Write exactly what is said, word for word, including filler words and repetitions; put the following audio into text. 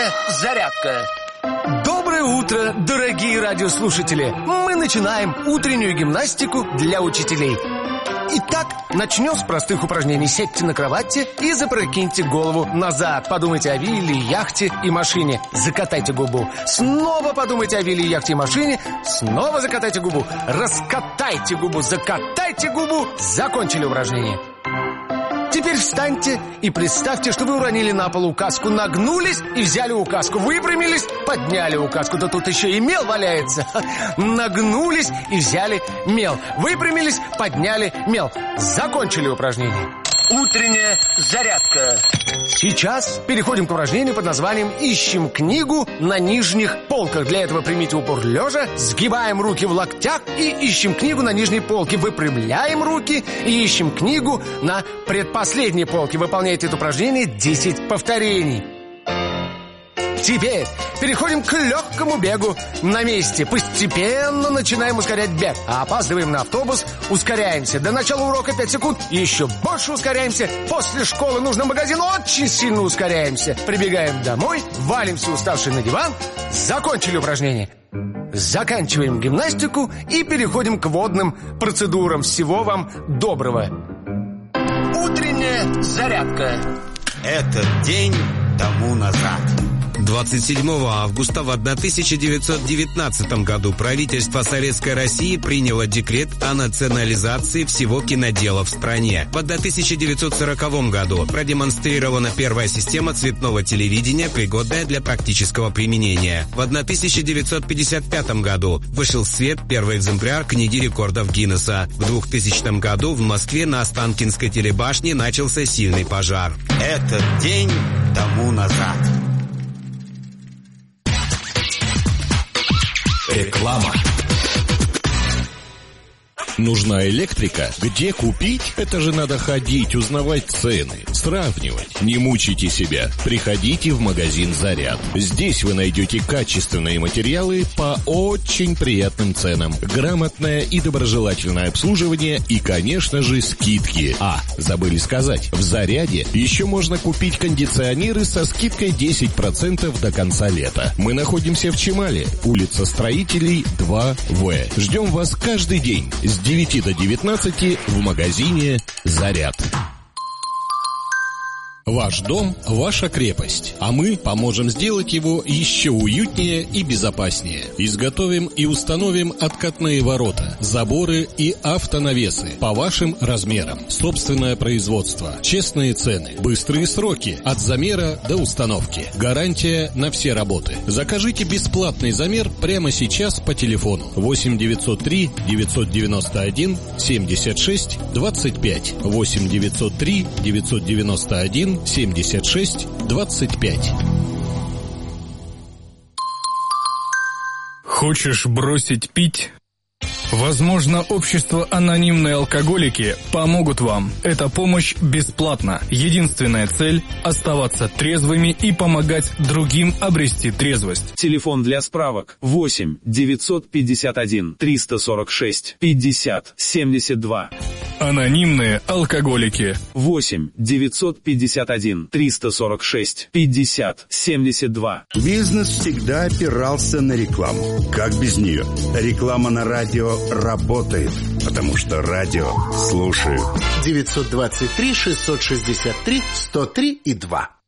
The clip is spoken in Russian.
Утренняя зарядка. Доброе утро, дорогие радиослушатели! Мы начинаем утреннюю гимнастику для учителей. Итак, начнем с простых упражнений. Сядьте на кровати и запрокиньте голову назад. Подумайте о вилле, яхте и машине. Закатайте губу. Снова подумайте о вилле, яхте и машине. Снова закатайте губу. Раскатайте губу, закатайте губу. Закончили упражнение. Теперь встаньте и представьте, что вы уронили на пол указку, нагнулись и взяли указку, выпрямились, подняли указку, да тут еще и мел валяется. Нагнулись и взяли мел, выпрямились, подняли мел. Закончили упражнение. Утренняя зарядка. Сейчас переходим к упражнению под названием «Ищем книгу на нижних полках». Для этого примите упор лежа, сгибаем руки в локтях и ищем книгу на нижней полке. Выпрямляем руки и ищем книгу на предпоследней полке. Выполняйте это упражнение десять повторений. Теперь переходим к легкому бегу на месте. Постепенно начинаем ускорять бег. А опаздываем на автобус, ускоряемся. До начала урока пять секунд. Еще больше ускоряемся. После школы нужно в магазин, очень сильно ускоряемся. Прибегаем домой, валимся уставшие на диван. Закончили упражнение. Заканчиваем гимнастику и переходим к водным процедурам. Всего вам доброго. Утренняя зарядка. Этот день тому назад. двадцать седьмого августа в тысяча девятьсот девятнадцатом году правительство Советской России приняло декрет о национализации всего кинодела в стране. В тысяча девятьсот сороковом году продемонстрирована первая система цветного телевидения, пригодная для практического применения. В тысяча девятьсот пятьдесят пятом году вышел в свет первый экземпляр книги рекордов Гиннесса. В двухтысячном году в Москве на Останкинской телебашне начался сильный пожар. Этот день тому назад. Реклама. Нужна электрика? Где купить? Это же надо ходить, узнавать цены, сравнивать. Не мучайте себя. Приходите в магазин «Заряд». Здесь вы найдете качественные материалы по очень приятным ценам, грамотное и доброжелательное обслуживание и, конечно же, скидки. А, забыли сказать, в «Заряде» еще можно купить кондиционеры со скидкой десять процентов до конца лета. Мы находимся в Чемале, улица Строителей, два В. Ждем вас каждый день с девяти до девятнадцати в магазине «Заряд». Ваш дом – ваша крепость, а мы поможем сделать его еще уютнее и безопаснее. Изготовим и установим откатные ворота, заборы и автонавесы по вашим размерам. Собственное производство, честные цены, быстрые сроки от замера до установки. Гарантия на все работы. Закажите бесплатный замер прямо сейчас по телефону восемь девятьсот три девятьсот девяносто один семьдесят шесть двадцать пять восемь девятьсот три девятьсот девяносто один семьдесят шесть двадцать пять. Хочешь бросить пить? Возможно, общество «Анонимные алкоголики» помогут вам. Эта помощь бесплатна. Единственная цель – оставаться трезвыми и помогать другим обрести трезвость. Телефон для справок восемь девятьсот пятьдесят один триста сорок шесть пятьдесят семьдесят два. Анонимные алкоголики. восемь девятьсот пятьдесят один триста сорок шесть пятьдесят семьдесят два. Бизнес всегда опирался на рекламу. Как без нее? Реклама на радио работает, потому что радио слушают. девятьсот двадцать три шестьсот шестьдесят три сто три и два.